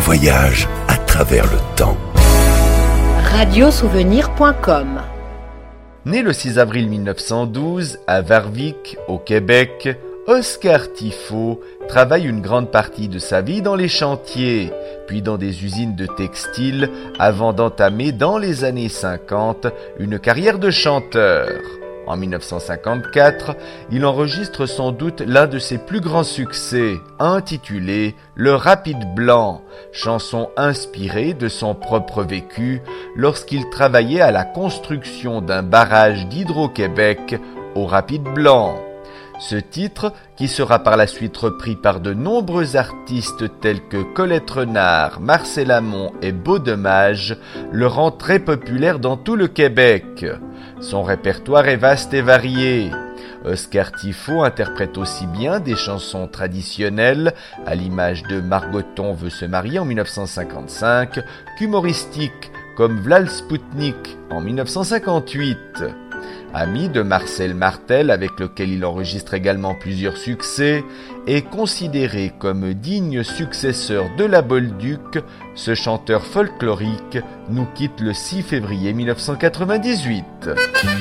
voyage à travers le temps. Radiosouvenir.com. Né le 6 avril 1912 à Warwick, au Québec, Oscar Tifo travaille une grande partie de sa vie dans les chantiers, puis dans des usines de textiles, avant d'entamer dans les années 50 une carrière de chanteur. En 1954, il enregistre sans doute l'un de ses plus grands succès, intitulé « Le Rapide Blanc », chanson inspirée de son propre vécu lorsqu'il travaillait à la construction d'un barrage d'Hydro-Québec au Rapide Blanc. Ce titre, qui sera par la suite repris par de nombreux artistes tels que Colette Renard, Marcel Amont et Beau Dommage, le rend très populaire dans tout le Québec. Son répertoire est vaste et varié. Oscar Tifo interprète aussi bien des chansons traditionnelles, à l'image de Margoton veut se marier en 1955, qu'humoristiques, comme V'là l'Spoutnik en 1958. Ami de Marcel Martel, avec lequel il enregistre également plusieurs succès, est considéré comme digne successeur de la Bolduc. Ce chanteur folklorique nous quitte le 6 février 1998.